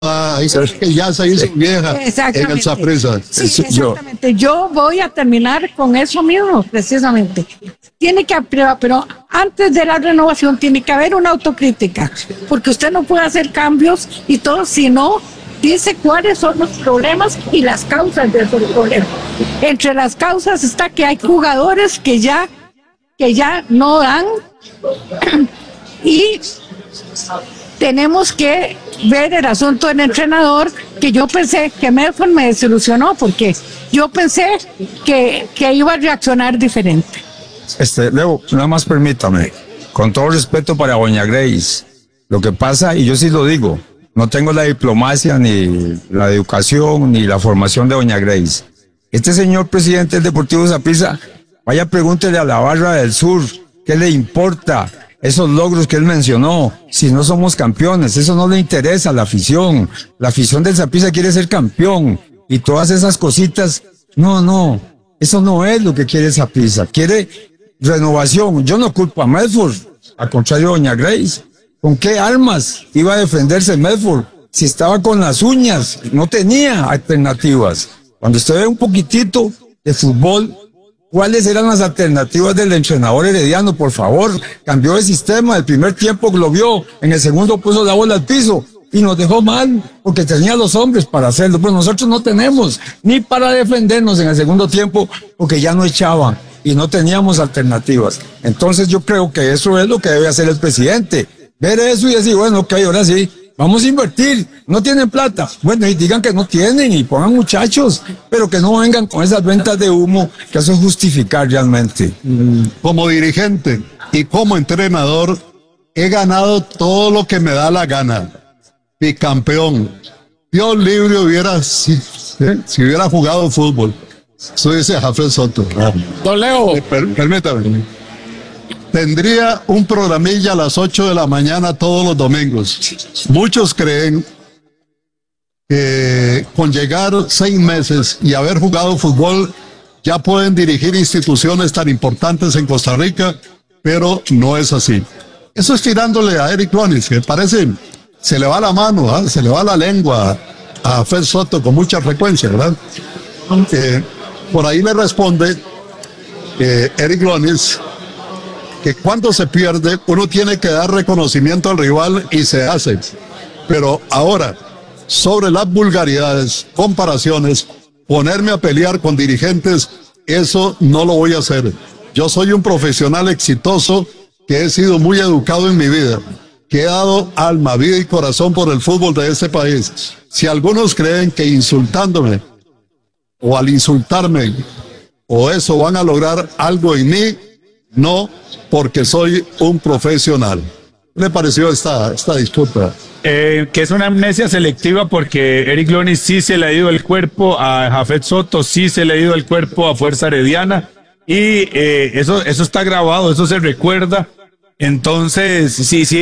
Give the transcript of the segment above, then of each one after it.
que ya se hizo vieja en el Saprissa. Sí, exactamente. Yo voy a terminar con eso mismo, precisamente. Tiene que, pero antes de la renovación tiene que haber una autocrítica, porque usted no puede hacer cambios y todo si no dice cuáles son los problemas y las causas de esos problemas. Entre las causas está que hay jugadores que ya no dan y tenemos que ver el asunto del entrenador, que yo pensé que Medford me desilusionó porque yo pensé que iba a reaccionar diferente. Leo, nada más permítame, con todo respeto para doña Grace, lo que pasa, y yo sí lo digo, no tengo la diplomacia, ni la educación, ni la formación de doña Grace. Este señor presidente del Deportivo Saprissa, vaya pregúntele a la barra del sur, ¿qué le importa esos logros que él mencionó? Si no somos campeones, eso no le interesa a la afición. La afición del Saprissa quiere ser campeón, y todas esas cositas, no, eso no es lo que quiere Saprissa, quiere renovación. Yo no culpo a Medford, al contrario de doña Grace. ¿Con qué armas iba a defenderse Medford? Si estaba con las uñas, no tenía alternativas. Cuando usted ve un poquitito de fútbol, ¿cuáles eran las alternativas del entrenador Herediano? Por favor, cambió de sistema, el primer tiempo lo vio, en el segundo puso la bola al piso y nos dejó mal, porque tenía los hombres para hacerlo, pero nosotros no tenemos ni para defendernos en el segundo tiempo, porque ya no echaban y no teníamos alternativas. Entonces yo creo que eso es lo que debe hacer el presidente, ver eso y decir, bueno, ok, ahora sí, vamos a invertir. No tienen plata, bueno, y digan que no tienen y pongan muchachos, pero que no vengan con esas ventas de humo, que eso es justificar realmente. Como dirigente y como entrenador, he ganado todo lo que me da la gana. Bicampeón. Dios libre hubiera, si hubiera jugado fútbol. Eso dice Jafet Soto. Don Leo. Permítame. Tendría un programilla a las 8 de la mañana todos los domingos. Muchos creen que con llegar 6 meses y haber jugado fútbol ya pueden dirigir instituciones tan importantes en Costa Rica, pero no es así. Eso es tirándole a Eric Lonis, que parece, se le va la mano, se le va la lengua a Jafet Soto con mucha frecuencia, ¿verdad? Por ahí le responde Eric Lonis que cuando se pierde uno tiene que dar reconocimiento al rival y se hace. Pero ahora, sobre las vulgaridades, comparaciones, ponerme a pelear con dirigentes, eso no lo voy a hacer. Yo soy un profesional exitoso que he sido muy educado en mi vida, que he dado alma, vida y corazón por el fútbol de este país. Si algunos creen que insultándome o al insultarme o eso van a lograr algo en mí, no, porque soy un profesional. ¿Qué le pareció esta disputa? Que es una amnesia selectiva, porque Eric Lonis sí se le ha ido el cuerpo a Jafet Soto, sí se le ha ido el cuerpo a Fuerza Herediana, y eso está grabado, eso se recuerda. Entonces,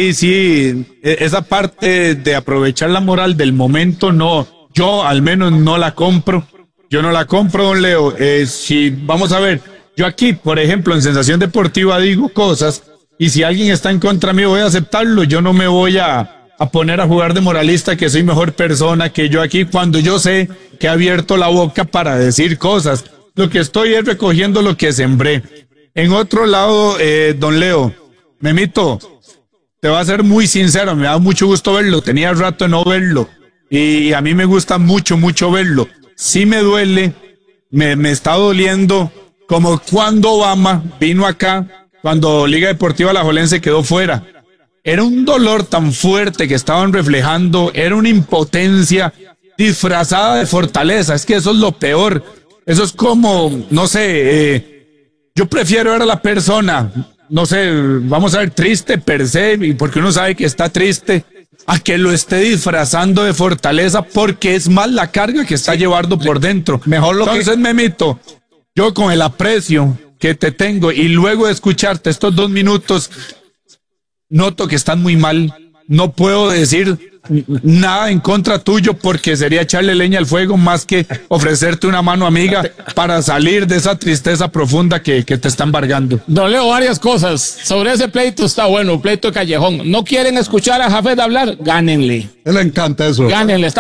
sí, esa parte de aprovechar la moral del momento, no, yo al menos no la compro. Yo no la compro, don Leo. Si vamos a ver, yo aquí, por ejemplo, en Sensación Deportiva digo cosas, y si alguien está en contra mío voy a aceptarlo. Yo no me voy a poner a jugar de moralista, que soy mejor persona que yo aquí, cuando yo sé que he abierto la boca para decir cosas. Lo que estoy es recogiendo lo que sembré. En otro lado, don Leo, Memito, te voy a ser muy sincero, me da mucho gusto verlo, tenía rato de no verlo, y a mí me gusta mucho verlo. Sí me duele, me está doliendo, como cuando Obama vino acá, cuando Liga Deportiva Alajuelense quedó fuera. Era un dolor tan fuerte que estaban reflejando, era una impotencia disfrazada de fortaleza. Es que eso es lo peor. Eso es como, no sé, yo prefiero ver a la persona, no sé, vamos a ver, triste per se, porque uno sabe que está triste, a que lo esté disfrazando de fortaleza, porque es más la carga que está llevando por dentro. Mejor lo Entonces, Memito, yo con el aprecio que te tengo y luego de escucharte estos 2 minutos, noto que están muy mal. No puedo decir nada en contra tuyo porque sería echarle leña al fuego más que ofrecerte una mano amiga para salir de esa tristeza profunda que te está embargando. Don Leo, varias cosas. Sobre ese pleito está bueno, pleito de callejón. ¿No quieren escuchar a Jafet hablar? Gánenle. A él le encanta eso. Gánenle.